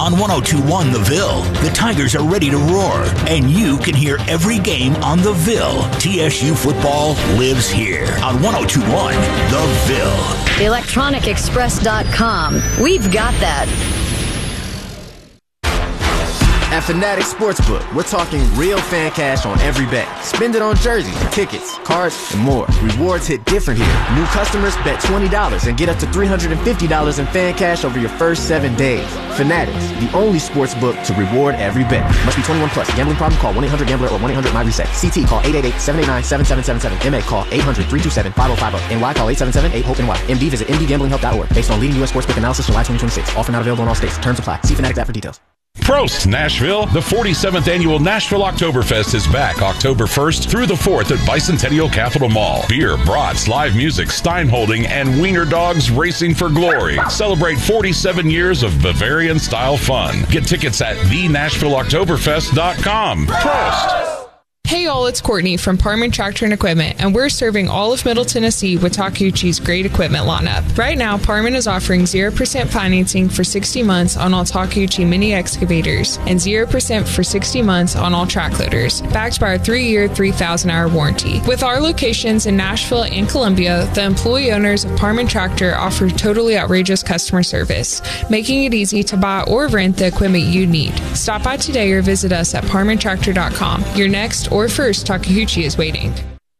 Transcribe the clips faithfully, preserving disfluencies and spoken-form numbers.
on one oh two point one The Ville. The Tigers are ready to roar, and you can hear every game on The Ville. T S U football lives here on one oh two point one The Ville. electronic express dot com. We've got that. At Fanatics Sportsbook, we're talking real fan cash on every bet. Spend it on jerseys, tickets, cards, and more. Rewards hit different here. New customers bet twenty dollars and get up to three hundred fifty dollars in fan cash over your first seven days. Fanatics, the only sportsbook to reward every bet. Must be twenty-one plus. Gambling problem? Call one eight hundred gambler or one eight hundred my reset. C T call eight eight eight, seven eight nine, seven seven seven seven. M A call eight hundred, three two seven, five oh five oh. N Y call eight seven seven, eight hope N Y. M D visit m d gambling help dot org. Based on leading U S sportsbook analysis July twenty twenty-six. Offer not available in all states. Terms apply. See Fanatics app for details. Prost, Nashville! The forty-seventh Annual Nashville Oktoberfest is back October first through the fourth at Bicentennial Capitol Mall. Beer, brats, live music, Steinholding, and wiener dogs racing for glory. Celebrate forty-seven years of Bavarian-style fun. Get tickets at the nashville oktoberfest dot com. Prost! Hey all, it's Courtney from Parman Tractor and Equipment, and we're serving all of Middle Tennessee with Takeuchi's great equipment lineup. Right now, Parman is offering zero percent financing for sixty months on all Takeuchi mini excavators and zero percent for sixty months on all track loaders, backed by our three-year, three thousand hour warranty. With our locations in Nashville and Columbia, the employee owners of Parman Tractor offer totally outrageous customer service, making it easy to buy or rent the equipment you need. Stop by today or visit us at parman tractor dot com. Your next or first Takeuchi is waiting.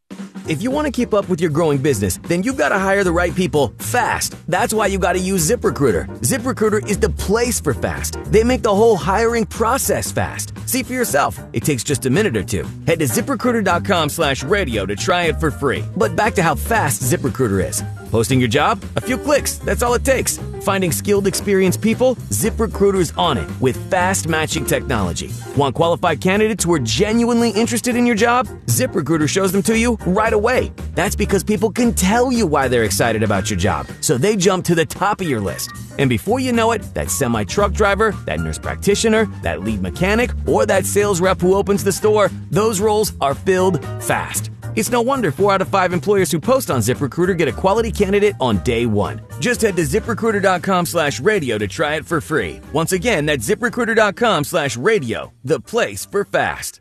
If you want to keep up with your growing business, then you've got to hire the right people fast. That's why you got to use ZipRecruiter. ZipRecruiter is the place for fast. They make the whole hiring process fast. See for yourself. It takes just a minute or two. Head to ZipRecruiter dot com slash radio to try it for free. But back to how fast ZipRecruiter is. Posting your job? A few clicks. That's all it takes. Finding skilled, experienced people? ZipRecruiter's on it with fast matching technology. Want qualified candidates who are genuinely interested in your job? ZipRecruiter shows them to you right away. That's because people can tell you why they're excited about your job, so they jump to the top of your list. And before you know it, that semi-truck driver, that nurse practitioner, that lead mechanic, or that sales rep who opens the store, those roles are filled fast. It's no wonder four out of five employers who post on ZipRecruiter get a quality candidate on day one. Just head to ZipRecruiter dot com slash radio to try it for free. Once again, that's ZipRecruiter dot com slash radio, the place for fast.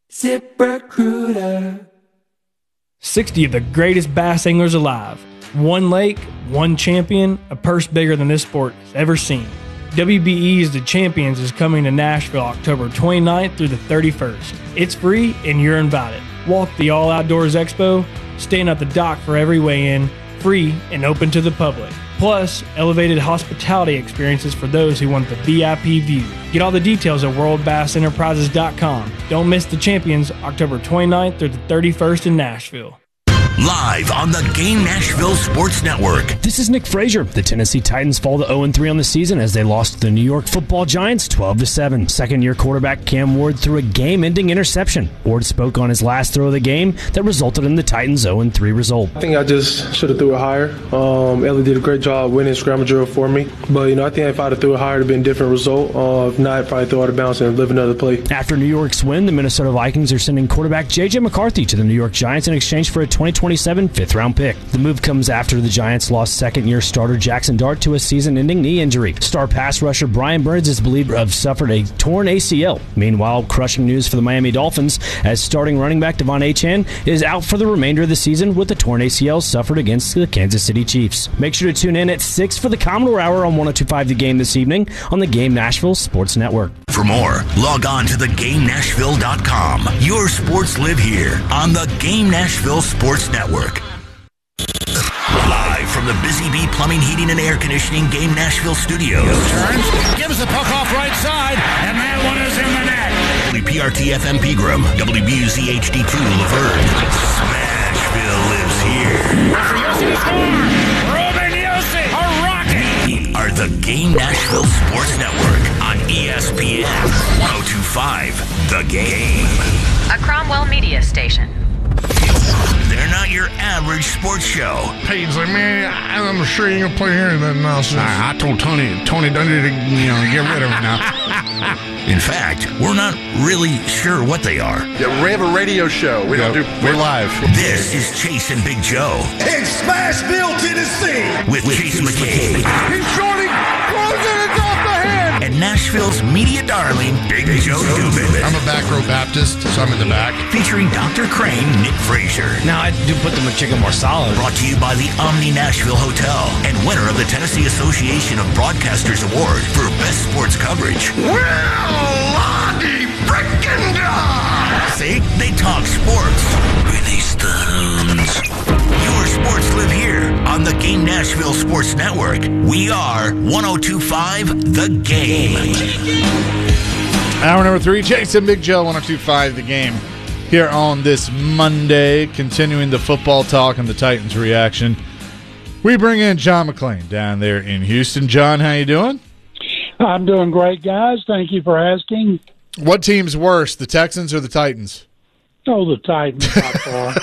ZipRecruiter. sixty of the greatest bass anglers alive. One lake, one champion, a purse bigger than this sport has ever seen. W B E's The Champions is coming to Nashville October twenty-ninth through the thirty-first. It's free and you're invited. Walk the All Outdoors Expo, stand at the dock for every weigh-in, free and open to the public. Plus, elevated hospitality experiences for those who want the V I P view. Get all the details at world bass enterprises dot com. Don't miss The Champions October twenty-ninth through the thirty-first in Nashville. Live on the Game Nashville Sports Network. This is Nick Frazier. The Tennessee Titans fall to oh and three on the season as they lost to the New York Football Giants twelve to seven. Second-year quarterback Cam Ward threw a game-ending interception. Ward spoke on his last throw of the game that resulted in the Titans' oh and three result. I think I just should have threw it higher. Um, Ellie did a great job winning scramble drill for me. But, you know, I think if I'd have threw it higher, it would have been a different result. Uh, if not, I'd probably throw out of bounds and live another play. After New York's win, the Minnesota Vikings are sending quarterback J J McCarthy to the New York Giants in exchange for a twenty twenty-seven fifth-round pick. The move comes after the Giants lost second-year starter Jackson Dart to a season-ending knee injury. Star pass rusher Brian Burns is believed to have suffered a torn A C L. Meanwhile, crushing news for the Miami Dolphins as starting running back Devon Achane is out for the remainder of the season with the torn A C L suffered against the Kansas City Chiefs. Make sure to tune in at six for the Commodore Hour on one oh two point five The Game this evening on the Game Nashville Sports Network. For more, log on to the game nashville dot com. Your sports live here on the Game Nashville Sports Network. Live from the Busy Bee Plumbing, Heating, and Air Conditioning Game Nashville Studios. Turns, gives the puck off right side, and that one is in the net. W P R T F M Pegram, W B U Z H D two Laverne. Smashville lives here. Yossi score! Ruben Yossi, a rocket! We are the Game Nashville Sports Network on E S P N one oh two point five The Game. A Cromwell media station. They're not your average sports show. Hey, he's like, man, I'm sure you ain't gonna play here then nonsense. I, I told Tony, Tony Dundee to, you know, get rid of him now. In fact, we're not really sure what they are. Yeah, we have a radio show. We yeah, don't do. We're live. This is Chase and Big Joe. In Smashville, Tennessee. With, with Chase, Chase McCabe. He's shorting, closing it off the head. And Nashville's media darling, Big Joe Dubin. I'm a back row Baptist, so I'm in the back. Featuring Doctor Crane, Nick Frazier. Now, I do put the McChicken more solid. Brought to you by the Omni Nashville Hotel and winner of the Tennessee Association of Broadcasters Award for Best Sports Coverage. Well, Lottie frickin' dog! See? They talk sports. Release the hounds. Your sports live here on the Game Nashville Sports Network. We are one oh two point five The Game. Hour number three, Jason Big Joe, one oh two point five The Game. Here on this Monday, continuing the football talk and the Titans reaction. We bring in John McClain down there in Houston. John, how you doing? I'm doing great, guys. Thank you for asking. What team's worse, the Texans or the Titans? Oh, the Titans by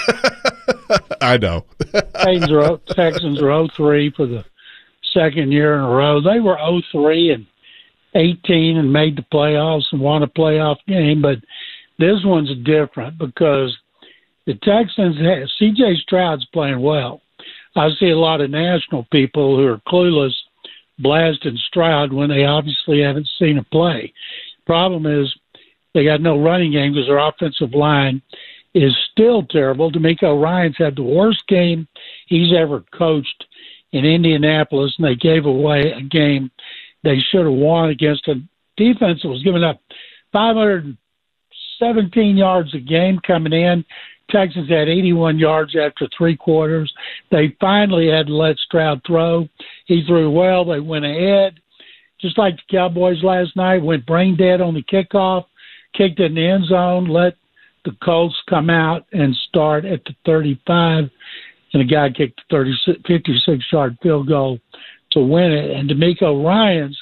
far. I know. Titans are, Texans are oh three for the second year in a row. They were oh three and eighteen and made the playoffs and won a playoff game, but this one's different because the Texans have, C J Stroud's playing well. I see a lot of national people who are clueless blasting Stroud when they obviously haven't seen a play. Problem is they got no running game because their offensive line is still terrible. DeMeco Ryans had the worst game he's ever coached in Indianapolis, and they gave away a game they should have won against a defense that was giving up five hundred seventeen yards a game coming in. Texans had eighty-one yards after three quarters. They finally had to let Stroud throw. He threw well. They went ahead. Just like the Cowboys last night, went brain dead on the kickoff, kicked it in the end zone, let the Colts come out and start at the thirty-five, and the guy kicked a fifty-six-yard field goal to win it. And DeMeco Ryans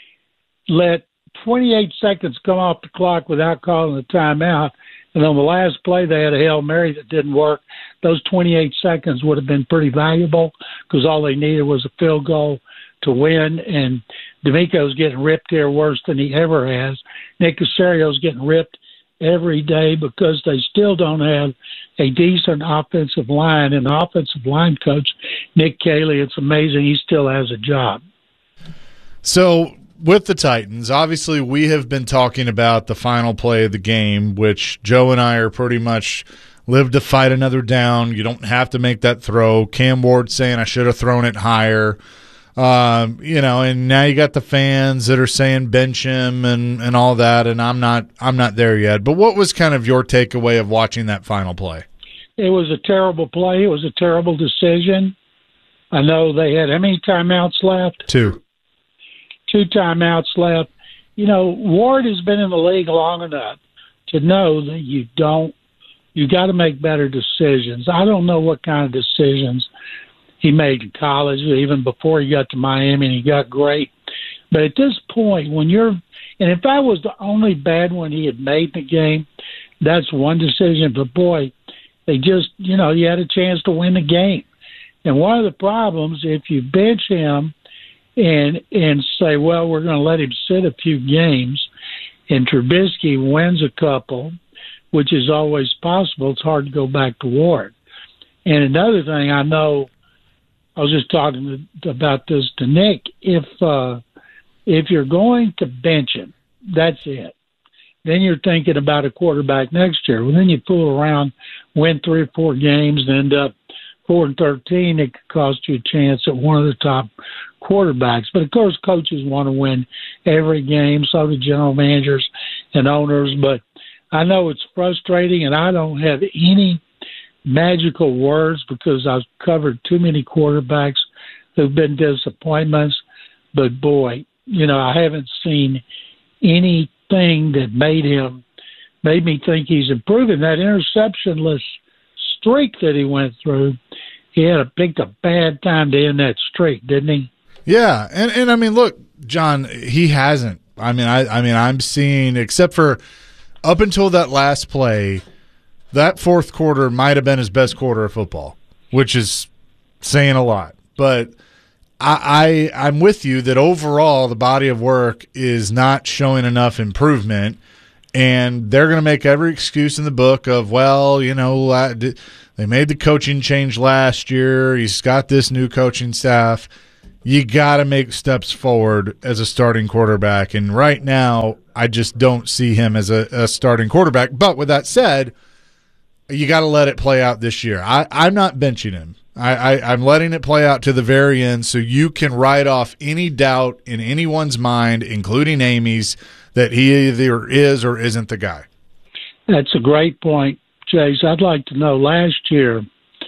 let twenty-eight seconds come off the clock without calling a timeout. And on the last play, they had a Hail Mary that didn't work. Those twenty-eight seconds would have been pretty valuable because all they needed was a field goal to win. And DeMeco's getting ripped here worse than he ever has. Nick Caserio's getting ripped every day because they still don't have a decent offensive line. And the offensive line coach, Nick Caley, it's amazing he still has a job. So with the Titans, obviously we have been talking about the final play of the game, which Joe and I are pretty much live to fight another down. You don't have to make that throw. Cam Ward saying I should have thrown it higher. Um, you know, and now you got the fans that are saying bench him and, and all that, and I'm not I'm not there yet. But what was kind of your takeaway of watching that final play? It was a terrible play. It was a terrible decision. I know they had how many timeouts left? Two. Two timeouts left. You know, Ward has been in the league long enough to know that you don't you got to make better decisions. I don't know what kind of decisions he made in college, even before he got to Miami, and he got great. But at this point, when you're – and if that was the only bad one he had made in the game, that's one decision. But, boy, they just – you know, you had a chance to win the game. And one of the problems, if you bench him and and say, well, we're going to let him sit a few games, and Trubisky wins a couple, which is always possible, it's hard to go back to Ward. And another thing I know – I was just talking to, about this to Nick. If uh, if you're going to bench him, that's it. Then you're thinking about a quarterback next year. Well, then you fool around, win three or four games, and end up four and thirteen. It could cost you a chance at one of the top quarterbacks. But of course, coaches want to win every game. So do general managers and owners. But I know it's frustrating, and I don't have any magical words because I've covered too many quarterbacks who've been disappointments. But, boy, you know, I haven't seen anything that made him, made me think he's improving. That interceptionless streak that he went through, he had a, picked a bad time to end that streak, didn't he? Yeah, and, and I mean, look, John, he hasn't. I mean, I, I mean, I'm seeing, except for up until that last play, that fourth quarter might have been his best quarter of football, which is saying a lot. But I, I, I'm with you that overall the body of work is not showing enough improvement, and they're going to make every excuse in the book of, well, you know, I, they made the coaching change last year. He's got this new coaching staff. you got to make steps forward as a starting quarterback. And right now, I just don't see him as a, a starting quarterback. But with that said, you got to let it play out this year. I, I'm not benching him. I, I, I'm letting it play out to the very end so you can write off any doubt in anyone's mind, including Amy's, that he either is or isn't the guy. That's a great point, Chase. I'd like to know last year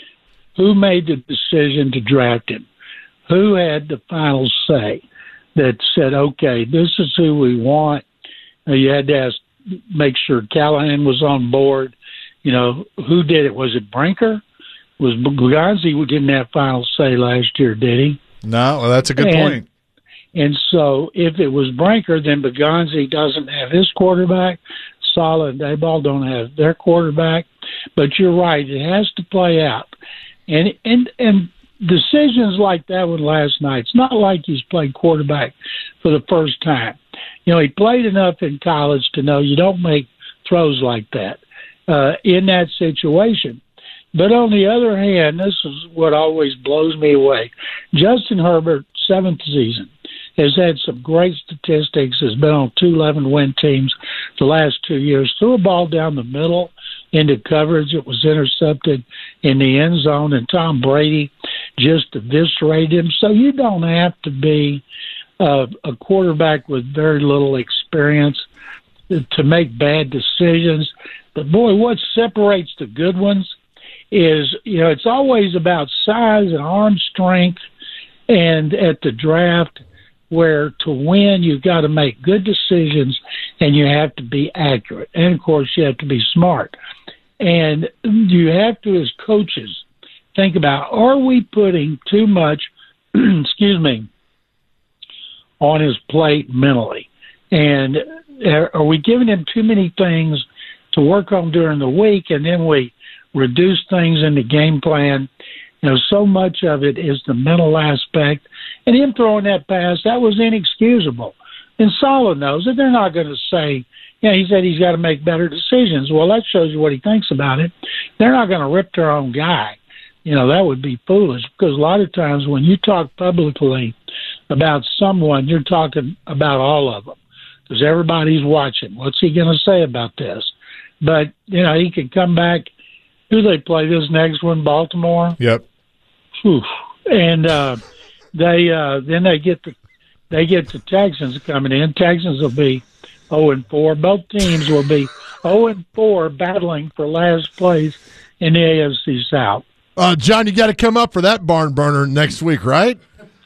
who made the decision to draft him? Who had the final say that said, okay, this is who we want? Uh, you had to ask, make sure Callahan was on board. You know, who did it? Was it Brinker? Was Buganzi who didn't have final say last year, did he? No, well, that's a good and, point. And so if it was Brinker, then Buganzi doesn't have his quarterback. Sala and Dayball don't have their quarterback. But you're right, it has to play out. And and and decisions like that one last night, it's not like he's played quarterback for the first time. You know, he played enough in college to know you don't make throws like that uh, in that situation. But on the other hand, this is what always blows me away. Justin Herbert, seventh season, has had some great statistics, has been on two eleven-win teams the last two years, threw a ball down the middle into coverage. It was intercepted in the end zone, and Tom Brady just eviscerated him. So you don't have to be uh, a quarterback with very little experience to make bad decisions. But, boy, what separates the good ones is, you know, it's always about size and arm strength, and at the draft where to win you've got to make good decisions and you have to be accurate. And, of course, you have to be smart. And you have to, as coaches, think about, are we putting too much, excuse me, on his plate mentally? And are we giving him too many things to work on during the week, and then we reduce things in the game plan? You know, so much of it is the mental aspect. And him throwing that pass, that was inexcusable. And Sala knows that they're not going to say, yeah, he said he's got to make better decisions. Well, that shows you what he thinks about it. They're not going to rip their own guy. You know, that would be foolish, because a lot of times when you talk publicly about someone, you're talking about all of them, because everybody's watching. What's he going to say about this? But, you know, he could come back. Who they play this next one? Baltimore? Yep. Whew. And uh, they uh, then they get the they get the Texans coming in. Texans will be oh and four. Both teams will be oh and four, battling for last place in the A F C South. Uh, John, you got to come up for that barn burner next week, right?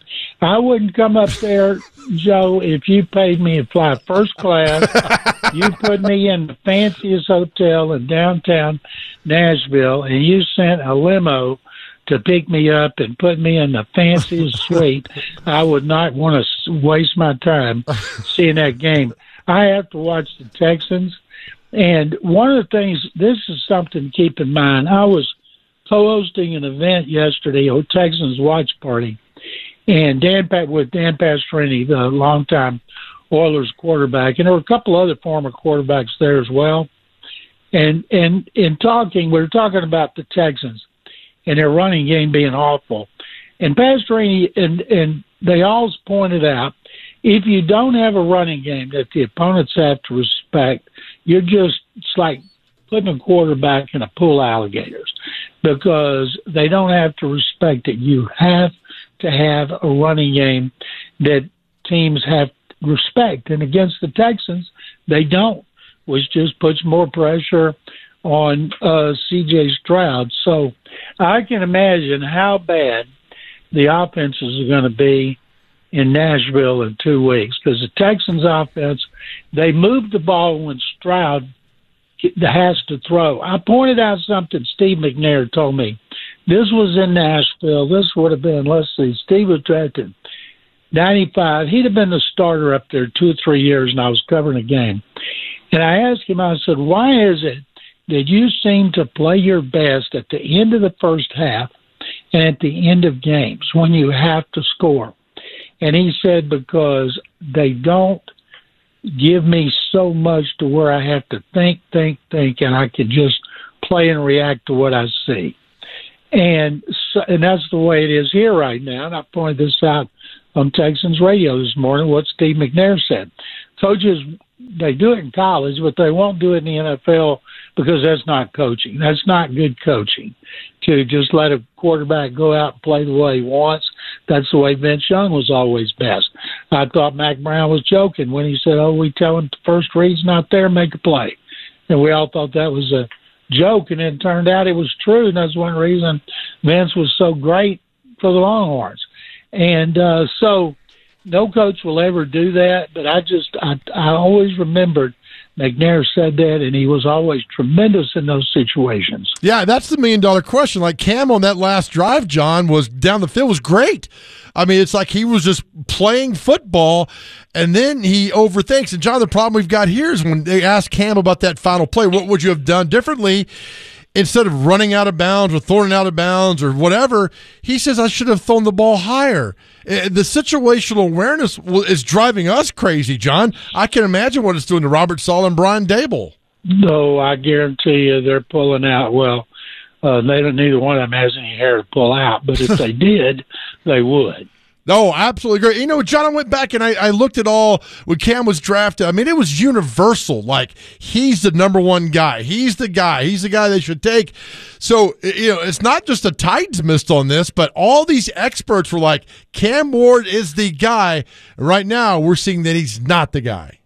I wouldn't come up there, Joe, if you paid me to fly first class. You put me in the fanciest hotel in downtown Nashville, and you sent a limo to pick me up and put me in the fanciest suite. I would not want to waste my time seeing that game. I have to watch the Texans. And one of the things, this is something to keep in mind. I was co-hosting an event yesterday, a Texans watch party, and Dan Pat with Dan Pastrini, the longtime Oilers quarterback, and there were a couple other former quarterbacks there as well. And and in talking, we were talking about the Texans and their running game being awful. And Pastrini and and they all pointed out, if you don't have a running game that the opponents have to respect, you're just it's like putting a quarterback in a pool of alligators, because they don't have to respect it. You have to have a running game that teams have respect. And against the Texans, they don't, which just puts more pressure on uh, C J Stroud. So I can imagine how bad the offenses are going to be in Nashville in two weeks, because the Texans offense, they move the ball when Stroud has to throw. I pointed out something Steve McNair told me. This was in Nashville. This would have been, let's see, Steve was drafted ninety-five. He'd have been the starter up there two or three years, and I was covering a game. And I asked him, I said, why is it that you seem to play your best at the end of the first half and at the end of games when you have to score? And he said, because they don't give me so much to where I have to think, think, think, and I can just play and react to what I see. And and that's the way it is here right now. And I pointed this out on Texans radio this morning, what Steve McNair said. Coaches, they do it in college, but they won't do it in the N F L because that's not coaching. That's not good coaching, to just let a quarterback go out and play the way he wants. That's the way Vince Young was always best. I thought Mac Brown was joking when he said, oh, we tell him the first read's not there, make a play. And we all thought that was a joke, and it turned out it was true, and that's one reason Vince was so great for the Longhorns. And uh, so no coach will ever do that, but I just I, I always remembered McNair said that, and he was always tremendous in those situations. Yeah, that's the million-dollar question. Like Cam on that last drive, John, was down the field, was great. I mean, it's like he was just playing football, and then he overthinks. And, John, the problem we've got here is when they ask Cam about that final play, what would you have done differently? Instead of running out of bounds or throwing it out of bounds or whatever, he says, I should have thrown the ball higher. The situational awareness is driving us crazy, John. I can imagine what it's doing to Robert Saleh and Brian Dable. No, I guarantee you they're pulling out. Well, uh, they don't, neither one of them has any hair to pull out, but if they did, they would. No, absolutely great. You know, John, I went back and I, I looked at all when Cam was drafted. I mean, it was universal. Like, he's the number one guy. He's the guy. He's the guy they should take. So, you know, it's not just the Titans missed on this, but all these experts were like, Cam Ward is the guy. Right now, we're seeing that he's not the guy.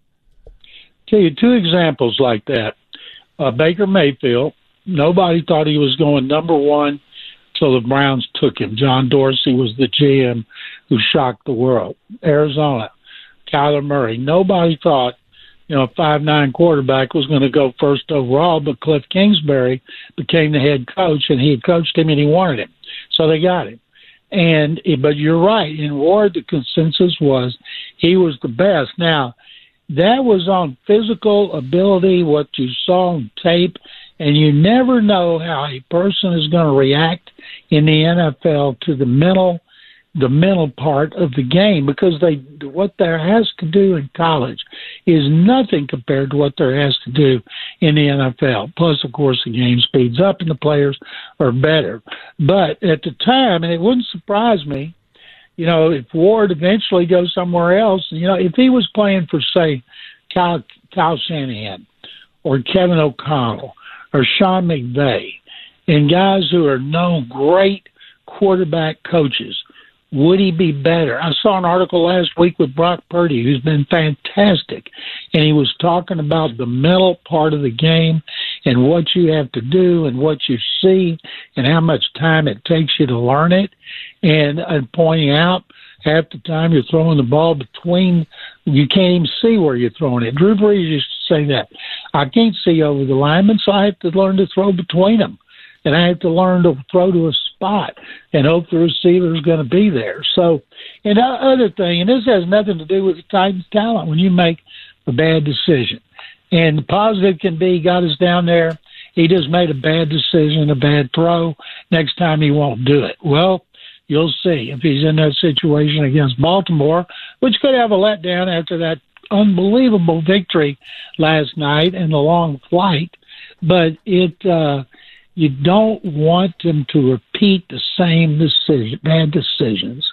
Tell you two examples like that. Uh, Baker Mayfield, nobody thought he was going number one till the Browns took him. John Dorsey was the G M who shocked the world. Arizona, Kyler Murray. Nobody thought, you know, a five nine quarterback was going to go first overall, but Cliff Kingsbury became the head coach, and he had coached him, and he wanted him. So they got him. And but you're right. In Ward, the consensus was he was the best. Now, that was on physical ability, what you saw on tape, and you never know how a person is going to react in the N F L to the mental, the mental part of the game, because they what there has to do in college is nothing compared to what there has to do in the N F L. Plus, of course, the game speeds up and the players are better. But at the time, and it wouldn't surprise me, you know, if Ward eventually goes somewhere else, you know, if he was playing for, say, Kyle, Kyle Shanahan or Kevin O'Connell or Sean McVay, and guys who are known great quarterback coaches, would he be better? I saw an article last week with Brock Purdy, who's been fantastic, and he was talking about the mental part of the game and what you have to do and what you see and how much time it takes you to learn it, and, and pointing out half the time you're throwing the ball between, you can't even see where you're throwing it. Drew Brees used to say that. I can't see over the linemen, so I have to learn to throw between them. And I have to learn to throw to a spot and hope the receiver is going to be there. So, and the other thing, and this has nothing to do with the Titans' talent, when you make a bad decision. And the positive can be, got us down there, he just made a bad decision, a bad throw. Next time he won't do it. Well, you'll see if he's in that situation against Baltimore, which could have a letdown after that unbelievable victory last night and the long flight. But it, uh, you don't want them to repeat the same decision, bad decisions.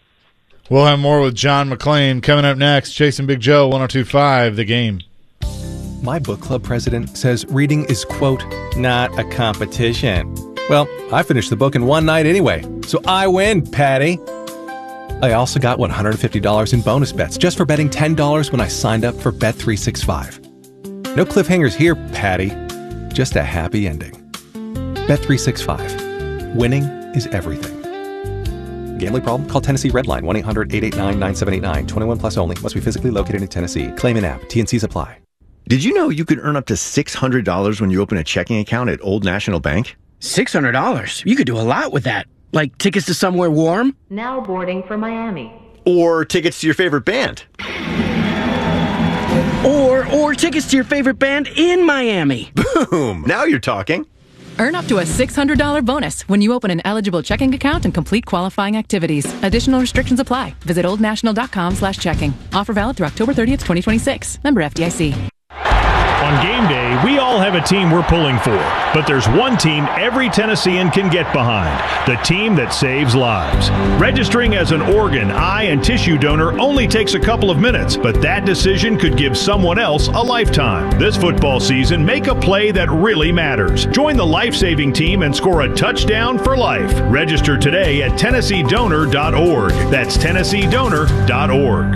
We'll have more with John McClain coming up next. Chasing Big Joe, one oh two point five, The Game. My book club president says reading is, quote, not a competition. Well, I finished the book in one night anyway, so I win, Patty. I also got one hundred fifty dollars in bonus bets just for betting ten dollars when I signed up for Bet three sixty-five. No cliffhangers here, Patty. Just a happy ending. Bet three sixty-five. Winning is everything. Gambling problem? Call Tennessee Redline, one eight hundred eight eight nine nine seven eight nine. twenty-one plus only. Must be physically located in Tennessee. Claim in app. T and C's apply. Did you know you could earn up to six hundred dollars when you open a checking account at Old National Bank? six hundred dollars? You could do a lot with that. Like tickets to somewhere warm? Now boarding for Miami. Or tickets to your favorite band. Or, or tickets to your favorite band in Miami. Boom! Now you're talking. Earn up to a six hundred dollars bonus when you open an eligible checking account and complete qualifying activities. Additional restrictions apply. Visit oldnational.com slash checking. Offer valid through October thirtieth, twenty twenty-six. Member F D I C. On game day, we all have a team we're pulling for, but there's one team every Tennessean can get behind, the team that saves lives. Registering as an organ, eye, and tissue donor only takes a couple of minutes, but that decision could give someone else a lifetime. This football season, make a play that really matters. Join the life-saving team and score a touchdown for life. Register today at Tennessee Donor dot org. That's Tennessee Donor dot org.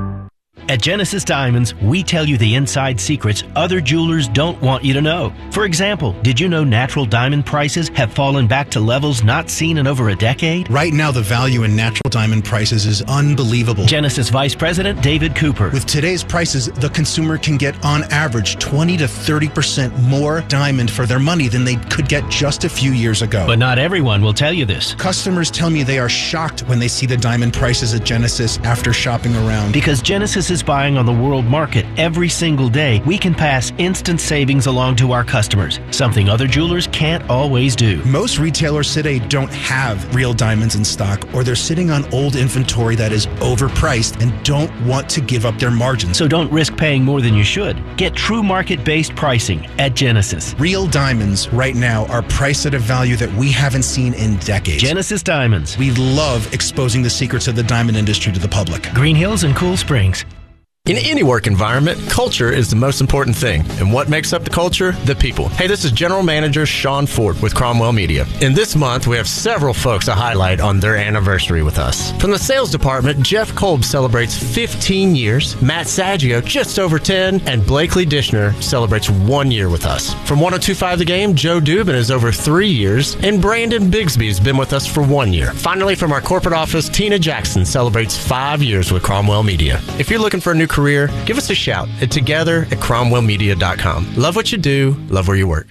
At Genesis Diamonds, we tell you the inside secrets other jewelers don't want you to know. For example, did you know natural diamond prices have fallen back to levels not seen in over a decade? Right now, the value in natural diamond prices is unbelievable. Genesis Vice President David Cooper. With today's prices, the consumer can get on average twenty to thirty percent more diamond for their money than they could get just a few years ago. But not everyone will tell you this. Customers tell me they are shocked when they see the diamond prices at Genesis after shopping around. Because Genesis is buying on the world market every single day, we can pass instant savings along to our customers, something other jewelers can't always do. Most retailers today don't have real diamonds in stock, or they're sitting on old inventory that is overpriced and don't want to give up their margins. So don't risk paying more than you should. Get true market-based pricing at Genesis. Real diamonds right now are priced at a value that we haven't seen in decades. Genesis Diamonds. We love exposing the secrets of the diamond industry to the public. Green Hills and Cool Springs. In any work environment, culture is the most important thing. And what makes up the culture? The people. Hey, this is General Manager Sean Ford with Cromwell Media. In this month, we have several folks to highlight on their anniversary with us. From the sales department, Jeff Kolb celebrates fifteen years, Matt Saggio just over ten, and Blakely Dishner celebrates one year with us. From one oh two point five The Game, Joe Dubin is over three years, and Brandon Bigsby has been with us for one year. Finally, from our corporate office, Tina Jackson celebrates five years with Cromwell Media. If you're looking for a new career, give us a shout at together at cromwell media dot com. Love what you do, love where you work.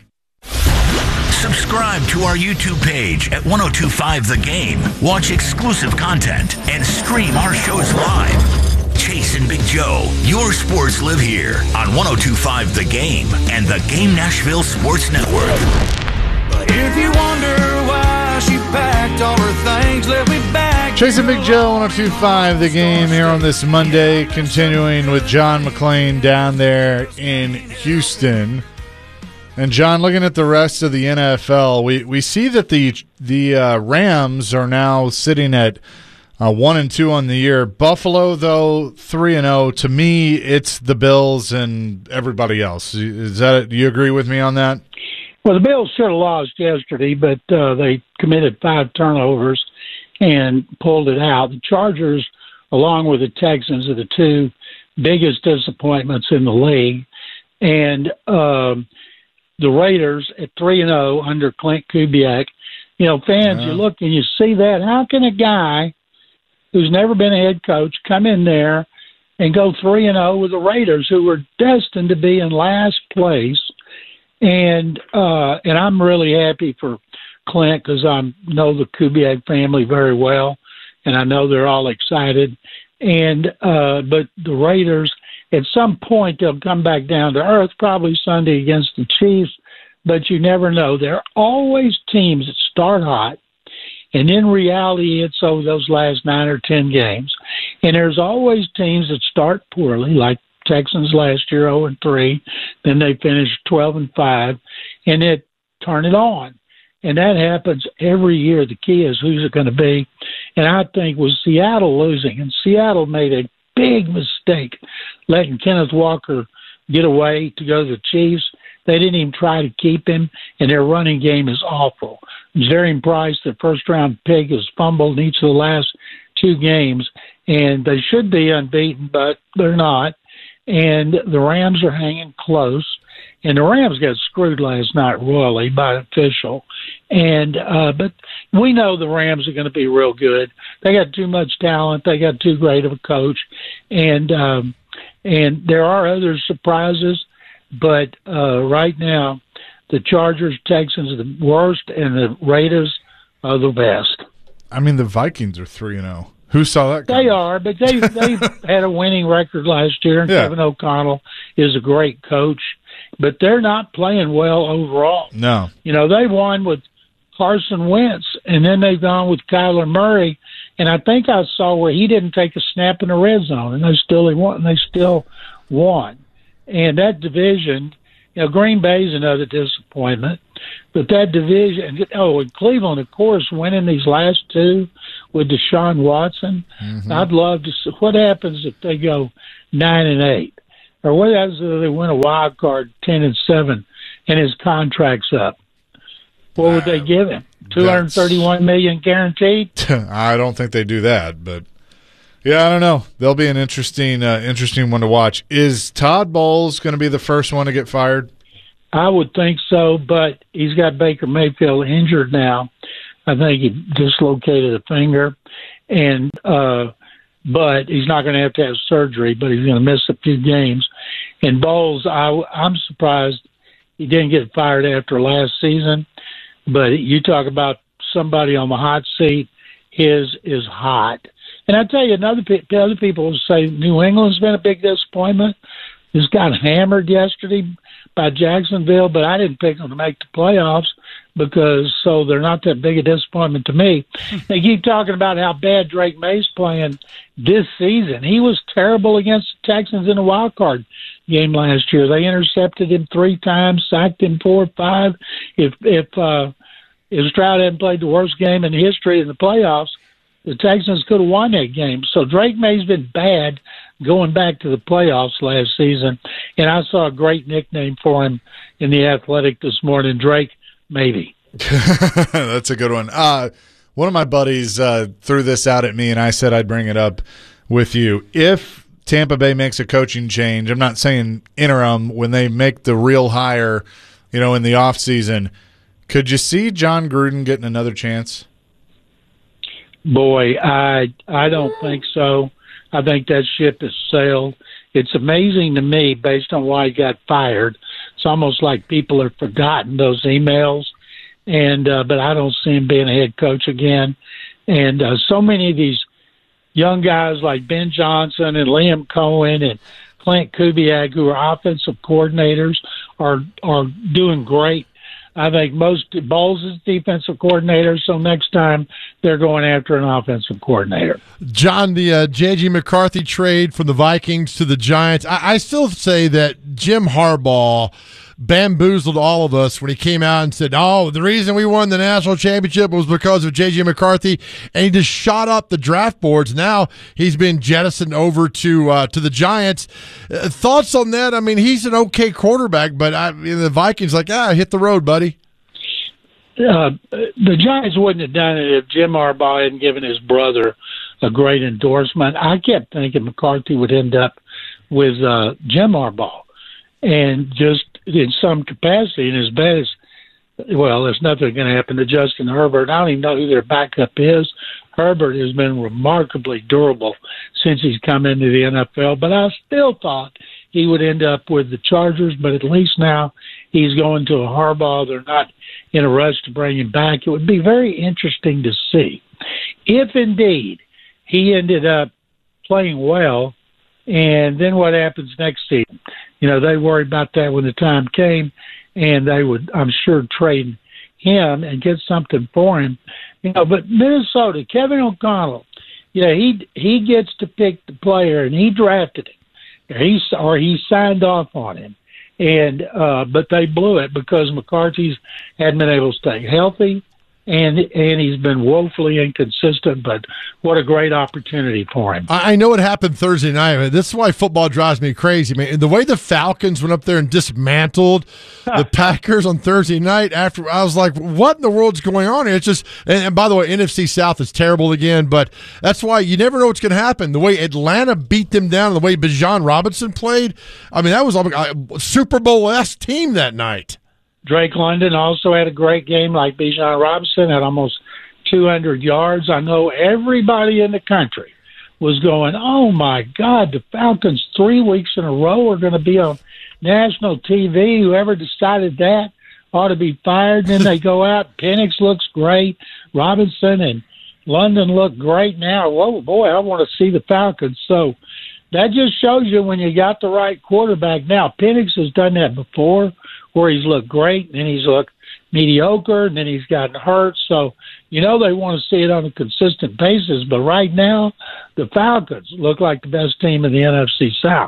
Subscribe to our YouTube page at ten twenty-five The Game. Watch exclusive content and stream our shows live. Chase and Big Joe, your sports live here on ten twenty-five The Game and the Game Nashville Sports Network. But if you wonder why she packed all her things, let me back. Chase and Big Joe, ten twenty-five The Game here on this Monday, continuing with John McClain down there in Houston. And John, looking at the rest of the N F L, we, we see that the the uh, Rams are now sitting at uh, one and two on the year. Buffalo, though, three and zero. To me, it's the Bills and everybody else. Is that? Do you agree with me on that? Well, the Bills should have lost yesterday, but uh, they committed five turnovers and pulled it out. The Chargers, along with the Texans, are the two biggest disappointments in the league. And um, the Raiders at three and oh under Clint Kubiak. You know, fans, yeah. You look and you see that. How can a guy who's never been a head coach come in there and go three and oh with the Raiders, who were destined to be in last place? And uh, and I'm really happy for Clint because I know the Kubiak family very well, and I know they're all excited. And uh, but the Raiders, at some point, they'll come back down to earth, probably Sunday against the Chiefs, but you never know. There are always teams that start hot, and in reality, it's over those last nine or ten games. And there's always teams that start poorly, like Texans last year, oh and three. Then they finished twelve and five, and it turn it on. And that happens every year. The key is who's it going to be. And I think with Seattle losing, and Seattle made a big mistake letting Kenneth Walker get away to go to the Chiefs. They didn't even try to keep him, and their running game is awful. Jarian Price, the first-round pick, has fumbled in each of the last two games, and they should be unbeaten, but they're not. And the Rams are hanging close. And the Rams got screwed last night royally by an official. And uh, but we know the Rams are going to be real good. They got too much talent. They got too great of a coach. And um, and there are other surprises. But uh, right now, the Chargers, Texans are the worst, and the Raiders are the best. I mean, the Vikings are three and zero. Who saw that coming? They are, but they they had a winning record last year, and yeah. Kevin O'Connell is a great coach. But they're not playing well overall. No. You know, they won with Carson Wentz, and then they've gone with Kyler Murray. And I think I saw where he didn't take a snap in the red zone, and they still won. They still won. And that division You know, Green Bay's another disappointment. But that division, oh, and Cleveland, of course, winning these last two with Deshaun Watson. Mm-hmm. I'd love to see what happens if they go nine and eight, or what happens if they win a wild card ten and seven, and his contract's up. What would they give him? Two hundred thirty-one million guaranteed. I don't think they do that, but yeah, I don't know. They'll be an interesting, uh, interesting one to watch. Is Todd Bowles going to be the first one to get fired? I would think so, but he's got Baker Mayfield injured now. I think he dislocated a finger, and uh, but he's not going to have to have surgery. But he's going to miss a few games. And Bowles, I, I'm surprised he didn't get fired after last season. But you talk about somebody on the hot seat, his is hot. And I tell you, another other people will say New England's been a big disappointment. Just got hammered yesterday by Jacksonville, but I didn't pick them to make the playoffs because so they're not that big a disappointment to me. They keep talking about how bad Drake May's playing this season. He was terrible against the Texans in the wild card game last year. They intercepted him three times, sacked him four or five. If if uh, if Stroud hadn't played the worst game in history in the playoffs, the Texans could have won that game. So Drake May's been bad going back to the playoffs last season, and I saw a great nickname for him in The Athletic this morning, Drake Maybe. That's a good one. Uh, one of my buddies uh, threw this out at me, and I said I'd bring it up with you. If Tampa Bay makes a coaching change, I'm not saying interim, when they make the real hire, you know, in the offseason, could you see John Gruden getting another chance? Boy, I I don't think so. I think that ship has sailed. It's amazing to me, based on why he got fired. It's almost like people have forgotten those emails, and uh, but I don't see him being a head coach again. And uh, so many of these young guys like Ben Johnson and Liam Cohen and Clint Kubiak, who are offensive coordinators, are are doing great. I think most Bowles is defensive coordinator, so next time they're going after an offensive coordinator. John, the uh, J J McCarthy trade from the Vikings to the Giants, I, I still say that Jim Harbaugh bamboozled all of us when he came out and said, oh, the reason we won the national championship was because of J J McCarthy, and he just shot up the draft boards. Now he's been jettisoned over to uh, to the Giants. Uh, thoughts on that? I mean, he's an okay quarterback, but I, the Vikings like, ah, hit the road, buddy. Uh, the Giants wouldn't have done it if Jim Harbaugh hadn't given his brother a great endorsement. I kept thinking McCarthy would end up with uh, Jim Harbaugh, and just in some capacity, and as bad as, well, there's nothing going to happen to Justin Herbert. I don't even know who their backup is. Herbert has been remarkably durable since he's come into the N F L, but I still thought he would end up with the Chargers, but at least now he's going to a Harbaugh. They're not in a rush to bring him back. It would be very interesting to see if indeed he ended up playing well, and then what happens next season. You know, they worry about that when the time came, and they would, I'm sure, trade him and get something for him. You know, but Minnesota, Kevin O'Connell, yeah, he he gets to pick the player, and he drafted him, or he or he signed off on him, and uh, but they blew it because McCarthy's hadn't been able to stay healthy. And and he's been woefully inconsistent, but what a great opportunity for him. I know it happened Thursday night. Man. This is why football drives me crazy, man. The way the Falcons went up there and dismantled the Packers on Thursday night, after I was like, what in the world's going on here? It's just, and, and by the way, N F C South is terrible again, but that's why you never know what's going to happen. The way Atlanta beat them down, the way Bijan Robinson played, I mean, that was a Super Bowl-esque team that night. Drake London also had a great game, like Bijan Robinson, had almost two hundred yards. I know everybody in the country was going, oh, my God, the Falcons three weeks in a row are going to be on national T V. Whoever decided that ought to be fired. Then they go out. Penix looks great. Robinson and London look great now. Whoa, boy, I want to see the Falcons. So that just shows you when you got the right quarterback. Now, Penix has done that before, where he's looked great, and then he's looked mediocre, and then he's gotten hurt. So, you know, they want to see it on a consistent basis. But right now, the Falcons look like the best team in the N F C South.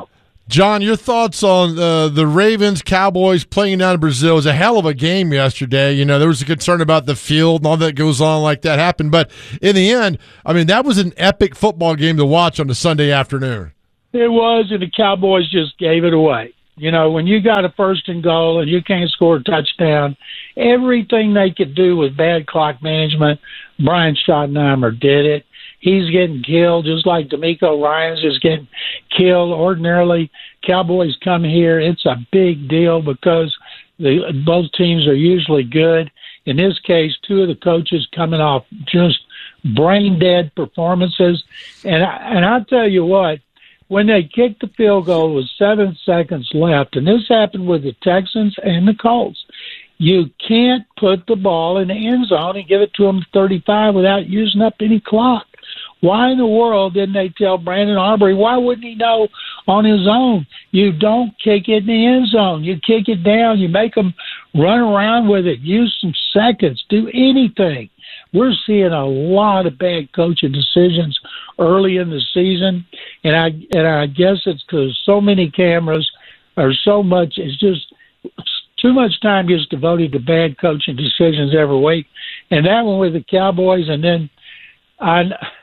John, your thoughts on uh, the Ravens, Cowboys playing down in Brazil? It was a hell of a game yesterday. You know, there was a concern about the field and all that goes on like that happened. But in the end, I mean, that was an epic football game to watch on a Sunday afternoon. It was, and the Cowboys just gave it away. You know, when you got a first and goal and you can't score a touchdown, everything they could do with bad clock management, Brian Schottenheimer did it. He's getting killed just like D'Amico Ryans is getting killed. Ordinarily, Cowboys come here. It's a big deal because the, both teams are usually good. In this case, two of the coaches coming off just brain-dead performances. And, I, and I'll tell you what, when they kicked the field goal with seven seconds left, and this happened with the Texans and the Colts, you can't put the ball in the end zone and give it to them thirty-five without using up any clock. Why in the world didn't they tell Brandon Aubrey? Why wouldn't he know on his own? You don't kick it in the end zone. You kick it down. You make them run around with it. Use some seconds. Do anything. We're seeing a lot of bad coaching decisions early in the season, and I and I guess it's because so many cameras or so much. It's just too much time gets devoted to bad coaching decisions every week, and that one with the Cowboys, and then I.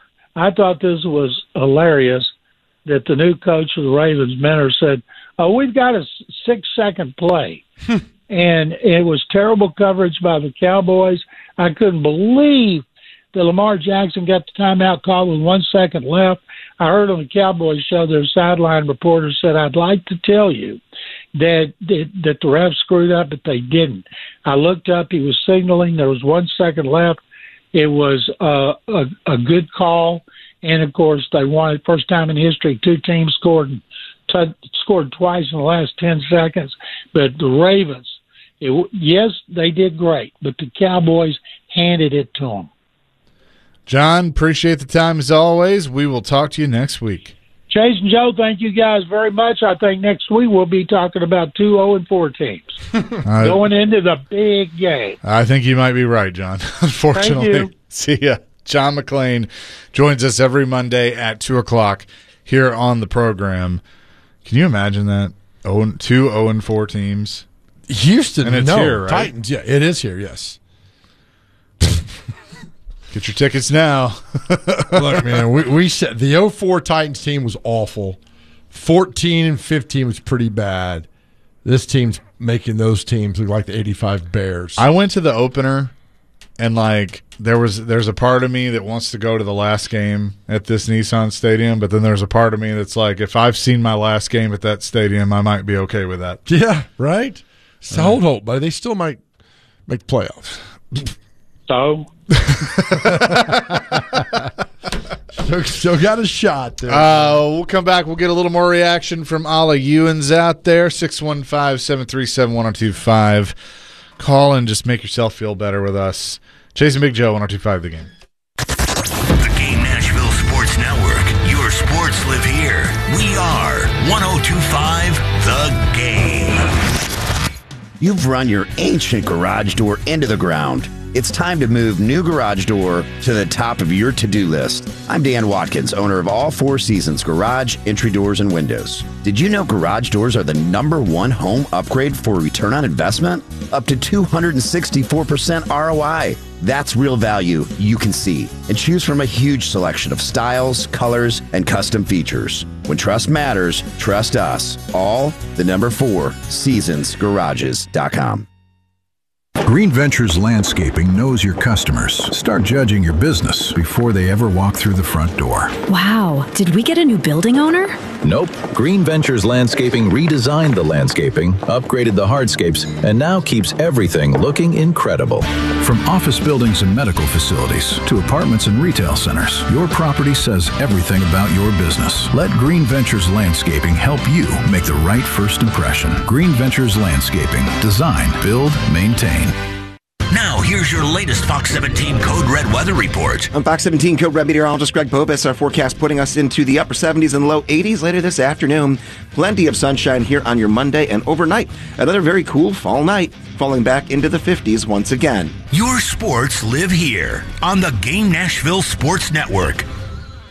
I thought this was hilarious that the new coach of the Ravens, Mentor, said, oh, we've got a six-second play. And it was terrible coverage by the Cowboys. I couldn't believe that Lamar Jackson got the timeout call with one second left. I heard on the Cowboys show their sideline reporter said, I'd like to tell you that, that, that the refs screwed up, but they didn't. I looked up. He was signaling. There was one second left. It was uh, a, a good call, and of course they won it. First time in history, two teams scored t- scored twice in the last ten seconds. But the Ravens, it, yes, they did great, but the Cowboys handed it to them. John, appreciate the time as always. We will talk to you next week. Chase and Joe, thank you guys very much. I think next week we'll be talking about two oh and four teams uh, going into the big game. I think you might be right, John. Unfortunately. Thank you. See ya. John McClain joins us every Monday at two o'clock here on the program. Can you imagine that? Oh, two oh and four teams. Houston, and it's no. here, right? Titans, yeah, it is here, yes. Get your tickets now. Look, man, we, we said the oh four Titans team was awful. fourteen and fifteen was pretty bad. This team's making those teams look like the eighty-five Bears. I went to the opener, and like there was there's a part of me that wants to go to the last game at this Nissan Stadium, but then there's a part of me that's like, if I've seen my last game at that stadium, I might be okay with that. Yeah, right. So uh, hold hope, buddy. They still might make the playoffs. So. still, still got a shot there. Uh, we'll come back. We'll get a little more reaction from Ala Ewens out there. six one five, seven three seven, one oh two five. Call and just make yourself feel better with us. Chase and Big Joe, one oh two five The Game. The Game Nashville Sports Network. Your sports live here. We are one oh two five The Game. You've run your ancient garage door into the ground. It's time to move new garage door to the top of your to-do list. I'm Dan Watkins, owner of All Four Seasons Garage, Entry Doors, and Windows. Did you know garage doors are the number one home upgrade for return on investment? Up to two hundred sixty-four percent R O I. That's real value you can see. And choose from a huge selection of styles, colors, and custom features. When trust matters, trust us. All the number four, seasons garages dot com. Green Ventures Landscaping knows your customers. Start judging your business before they ever walk through the front door. Wow, did we get a new building owner? Nope. Green Ventures Landscaping redesigned the landscaping, upgraded the hardscapes, and now keeps everything looking incredible. From office buildings and medical facilities to apartments and retail centers, your property says everything about your business. Let Green Ventures Landscaping help you make the right first impression. Green Ventures Landscaping. Design, build, maintain. Now, here's your latest Fox seventeen Code Red weather report. I'm Fox seventeen Code Red meteorologist Greg Bobus. Our forecast putting us into the upper seventies and low eighties later this afternoon. Plenty of sunshine here on your Monday and overnight. Another very cool fall night, falling back into the fifties once again. Your sports live here on the Game Nashville Sports Network.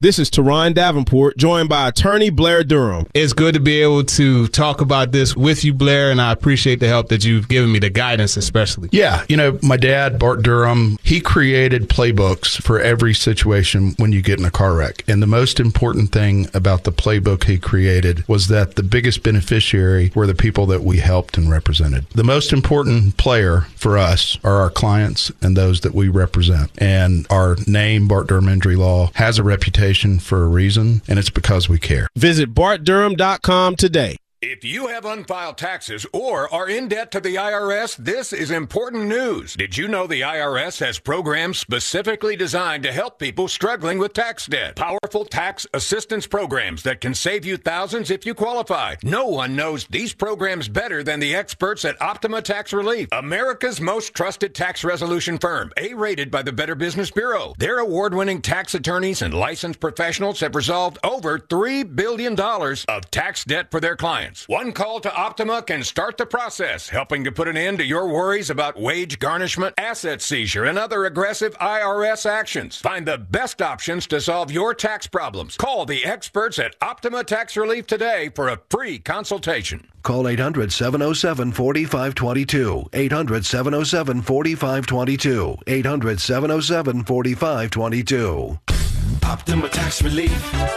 This is Teron Davenport, joined by attorney Blair Durham. It's good to be able to talk about this with you, Blair, and I appreciate the help that you've given me, the guidance especially. Yeah, you know, my dad, Bart Durham, he created playbooks for every situation when you get in a car wreck. And the most important thing about the playbook he created was that the biggest beneficiary were the people that we helped and represented. The most important player for us are our clients and those that we represent. And our name, Bart Durham Injury Law, has a reputation for a reason, and it's because we care. Visit bart durham dot com today. If you have unfiled taxes or are in debt to the I R S, this is important news. Did you know the I R S has programs specifically designed to help people struggling with tax debt? Powerful tax assistance programs that can save you thousands if you qualify. No one knows these programs better than the experts at Optima Tax Relief, America's most trusted tax resolution firm, A-rated by the Better Business Bureau. Their award-winning tax attorneys and licensed professionals have resolved over three billion dollars of tax debt for their clients. One call to Optima can start the process, helping to put an end to your worries about wage garnishment, asset seizure, and other aggressive I R S actions. Find the best options to solve your tax problems. Call the experts at Optima Tax Relief today for a free consultation. Call eight hundred, seven oh seven, four five two two. eight hundred, seven oh seven, four five two two. eight hundred, seven oh seven, four five two two. Optima Tax Relief.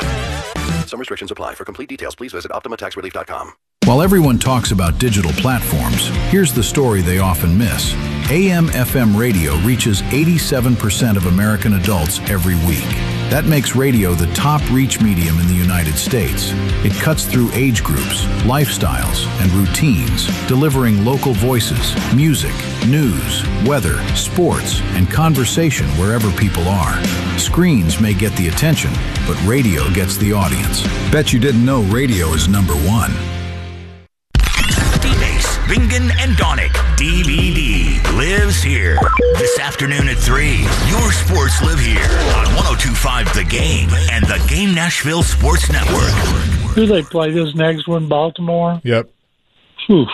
Some restrictions apply. For complete details, please visit optima tax relief dot com. While everyone talks about digital platforms, here's the story they often miss. A M F M radio reaches eighty-seven percent of American adults every week. That makes radio the top reach medium in the United States. It cuts through age groups, lifestyles, and routines, delivering local voices, music, news, weather, sports, and conversation wherever people are. Screens may get the attention, but radio gets the audience. Bet you didn't know radio is number one. Bass, Bingen, and Donick. D V D lives here. This afternoon at three, your sports live here on one oh two point five The Game and the Game Nashville Sports Network. Who they play this next one? Baltimore? Yep. Whew.